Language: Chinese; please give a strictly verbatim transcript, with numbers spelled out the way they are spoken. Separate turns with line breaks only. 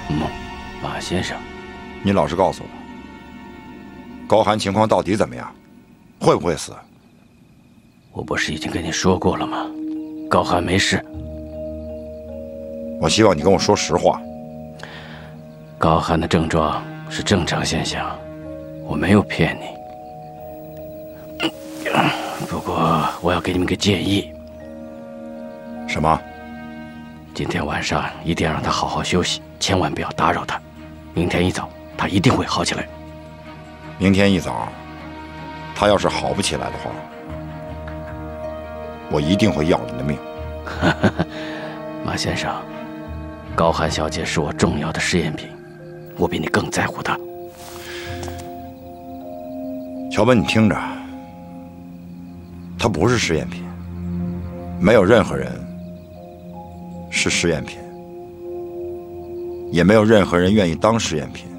嗯，马先生，
你老实告诉我，高寒情况到底怎么样？会不会死？
我不是已经跟你说过了吗？高寒没事。
我希望你跟我说实话。
高寒的症状是正常现象，我没有骗你。不过我要给你们个建议。
什么？
今天晚上一定要让他好好休息，千万不要打扰他。明天一早他一定会好起来。
明天一早，他要是好不起来的话，我一定会要你的命。
马先生，高寒小姐是我重要的试验品，我比你更在乎她。
乔本，你听着，她不是试验品，没有任何人是试验品，也没有任何人愿意当试验品。